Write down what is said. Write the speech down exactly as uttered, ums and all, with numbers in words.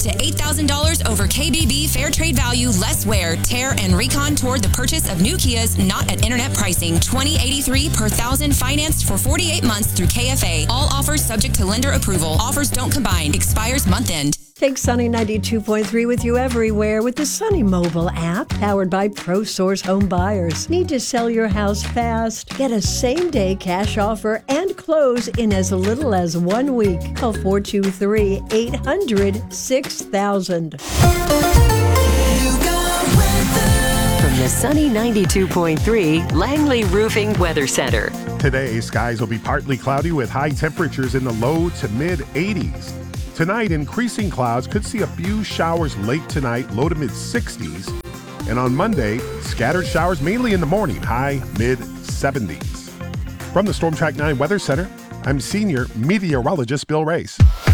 to eight thousand dollars over K B B fair trade value, less wear, tear, and recon toward the purchase of new Kias not at internet pricing. twenty eighty-three per thousand financed for forty-eight months through K F A. All offers subject to lender approval. Offers don't combine. Expires month end. Take Sunny ninety-two point three with you everywhere with the Sunny mobile app, powered by ProSource Home Buyers. Need to sell your house fast? Get a same-day cash offer and close in as little as one week. Call four two three, eight hundred, six thousand. From the Sunny ninety-two point three Langley Roofing Weather Center. Today, skies will be partly cloudy with high temperatures in the low to mid eighties. Tonight, increasing clouds could see a few showers late tonight, low to mid sixties. And on Monday, scattered showers mainly in the morning, high mid seventies. From the Storm Track nine Weather Center, I'm senior meteorologist Bill Race.